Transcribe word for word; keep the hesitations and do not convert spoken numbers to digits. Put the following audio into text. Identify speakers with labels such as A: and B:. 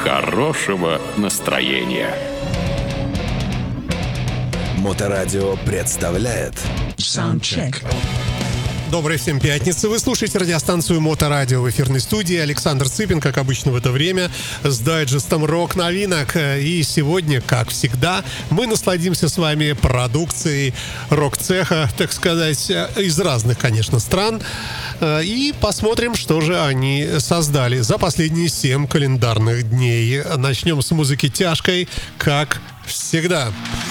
A: хорошего настроения.
B: Моторадио представляет
C: Soundcheck.
D: Доброй всем пятницы. Вы слушаете радиостанцию Моторадио в эфирной студии. Александр Цыпин, как обычно в это время, с дайджестом рок-новинок. И сегодня, как всегда, мы насладимся с вами продукцией рок-цеха, так сказать, из разных, конечно, стран. И посмотрим, что же они создали за последние семь календарных дней. Начнем с музыки тяжкой, как всегда.